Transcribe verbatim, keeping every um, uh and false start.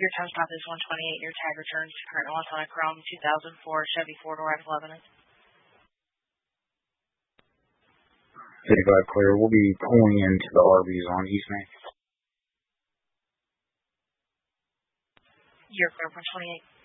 Your time stop is one twenty-eight. Your tag returns to current electronic Chrome two thousand four Chevy four-door out of Lebanon. fifty-five clear. We'll be pulling into the R Vs on East Main. You're clear, one twenty-eight.